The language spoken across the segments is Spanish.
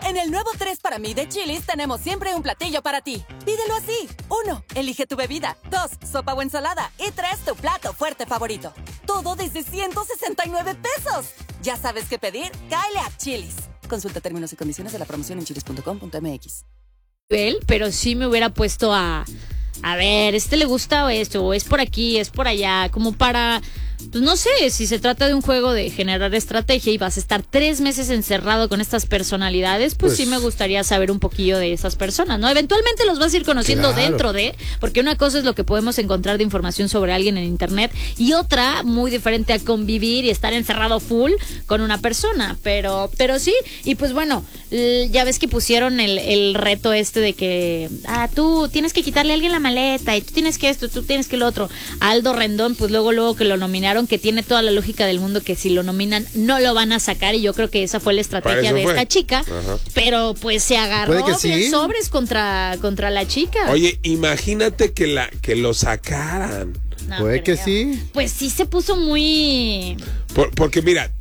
En el nuevo 3 para mí de Chili's tenemos siempre un platillo para ti. Pídelo así. 1. Elige tu bebida. 2. Sopa o ensalada. Y 3. Tu plato fuerte favorito. Todo desde 169 pesos. ¿Ya sabes qué pedir? Cáele a Chili's. Consulta términos y condiciones de la promoción en chilis.com.mx. Pero sí me hubiera puesto a ver, le gusta esto, o es por aquí, es por allá, como para, pues no sé, si se trata de un juego de generar estrategia y vas a estar 3 meses encerrado con estas personalidades, pues sí me gustaría saber un poquillo de esas personas, ¿no? Eventualmente los vas a ir conociendo dentro de, porque una cosa es lo que podemos encontrar de información sobre alguien en internet y otra muy diferente a convivir y estar encerrado full con una persona, pero sí, y pues bueno, ya ves que pusieron el reto de que, tú tienes que quitarle a alguien la maleta y tú tienes que esto, tú tienes que lo otro. Aldo Rendón, pues luego que lo nominaron, que tiene toda la lógica del mundo que si lo nominan no lo van a sacar y yo creo que esa fue la estrategia de esta chica. Ajá. Pero pues se agarró bien sobres contra la chica. Oye, imagínate que lo sacaran. No, puede que sí. Pues sí se puso muy... Porque mira,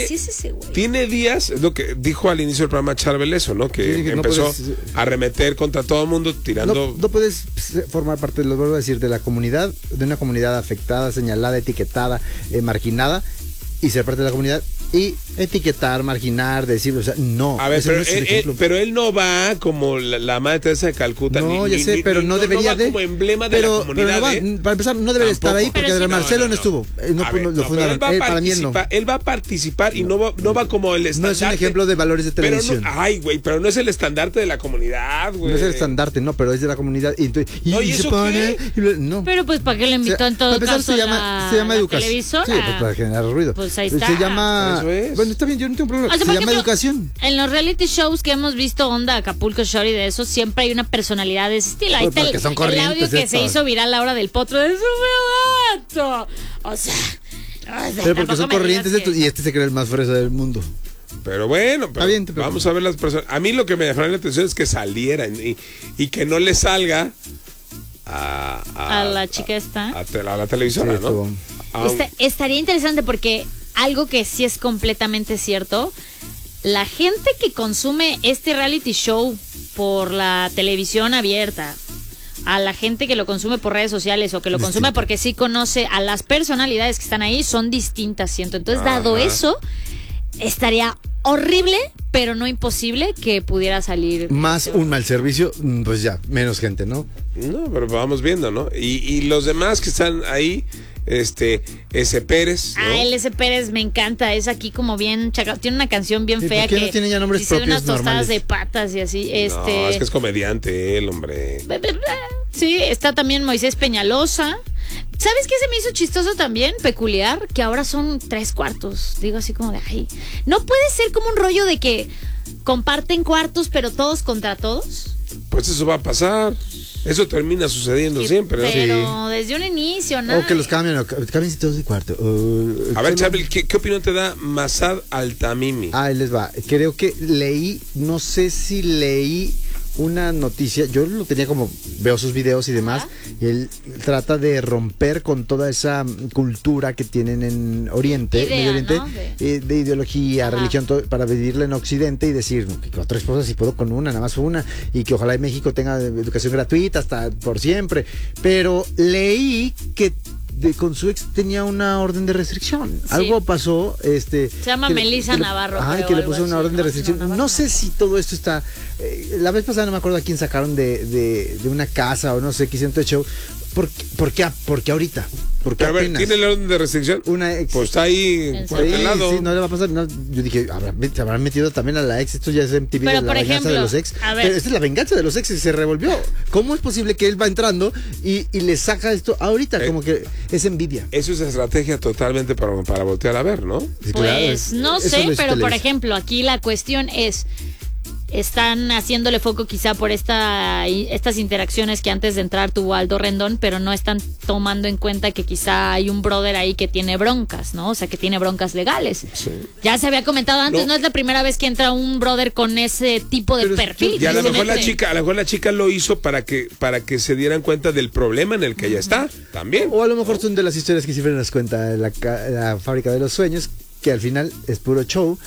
tiene días, es lo que dijo al inicio del programa Charbel eso, ¿no? Que empezó a arremeter contra todo el mundo tirando... No puedes formar parte, lo vuelvo a decir, de la comunidad, de una comunidad afectada, señalada, etiquetada, marginada, y ser parte de la comunidad y etiquetar, marginar, decir, o sea, no. A ver, pero él no va como la madre Teresa de Calcuta. No, ya sé, pero no debería como emblema de la comunidad. Para empezar, no debería estar ahí porque Marcelo no estuvo. Lo fundaron. Para mí no. Él va a participar y no va como el estandarte. No es un ejemplo de valores de televisión. Pero no es el estandarte de la comunidad, güey. No es el estandarte, no, pero es de la comunidad. ¿Y se pone? No. Pero pues, ¿para qué le invitó en todo caso se llama educación. Televisora? Sí, pues para generar ruido. Pues ahí está. Se llama... Bueno, está bien, yo no tengo problema. Se llama educación. En los reality shows que hemos visto, onda Acapulco Shore y de eso, siempre hay una personalidad de ese estilo. Ahí está el audio que se hizo viral a la hora del potro de su gato. O sea... Pero porque son corrientes y se cree el más fresa del mundo. Pero bueno, vamos a ver las personas. A mí lo que me llamó la atención es que salieran y que no le salga a la chica esta. A la televisora, ¿no? Estaría interesante porque algo que sí es completamente cierto, la gente que consume este reality show por la televisión abierta, a la gente que lo consume por redes sociales o que lo consume porque sí conoce a las personalidades que están ahí, son distintas, siento. Entonces, dado eso, estaría horrible, pero no imposible que pudiera salir. Más un mal servicio, pues ya, menos gente, ¿no? No, pero vamos viendo, ¿no? Y los demás que están ahí... S. Pérez, ¿no? El S. Pérez me encanta, es aquí como bien chacal, tiene una canción bien fea que no tiene ya nombres propios unas tostadas normales de patas y así. No, es que es comediante él, hombre. Sí, está también Moisés Peñalosa. ¿Sabes qué se me hizo chistoso también? Peculiar, que ahora son 3/4. Digo así como de, ¿no puede ser como un rollo de que comparten cuartos pero todos contra todos? Pues eso va a pasar. Eso termina sucediendo siempre, ¿no? Pero desde un inicio, ¿no? O que los cambian todos de cuarto. A ver, Charbel, ¿qué opinión te da Masad Altamimi? Ahí les va. Creo que no sé si leí una noticia, yo lo tenía como, veo sus videos y demás, y él trata de romper con toda esa cultura que tienen en Medio Oriente, ¿no? de ideología, religión, todo, para vivirla en Occidente y decir, que con 3 esposas si puedo con una, nada más una, y que ojalá en México tenga educación gratuita hasta por siempre, pero leí que con su ex tenía una orden de restricción. Sí. Algo pasó. Se llama Melissa Navarro. Que le puso una orden de restricción. No sé si todo esto está. La vez pasada no me acuerdo a quién sacaron de una casa o no sé qué hicieron todo el show. ¿Por qué ahorita? Porque a ver, ¿tiene la orden de restricción? Una ex. Pues está ahí por aquel lado. Sí, no le va a pasar. No, yo dije, se habrán metido también a la ex. Esto ya es MTV, pero la venganza de los ex. Pero esta es la venganza de los ex y se revolvió. ¿Cómo es posible que él va entrando y le saca esto ahorita? Como que es envidia. Eso es estrategia totalmente para voltear a ver, ¿no? Sí, pues no sé, pero por ejemplo, aquí la cuestión es... Están haciéndole foco quizá por estas interacciones que antes de entrar tuvo Aldo Rendón, pero no están tomando en cuenta que quizá hay un brother ahí que tiene broncas, ¿no? O sea, que tiene broncas legales. Sí. Ya se había comentado antes, no es la primera vez que entra un brother con ese tipo de perfil. Y a lo mejor la chica lo hizo para que se dieran cuenta del problema en el que ella está, también. O a lo mejor son de las historias que siempre nos cuenta la fábrica de los sueños, que al final es puro show.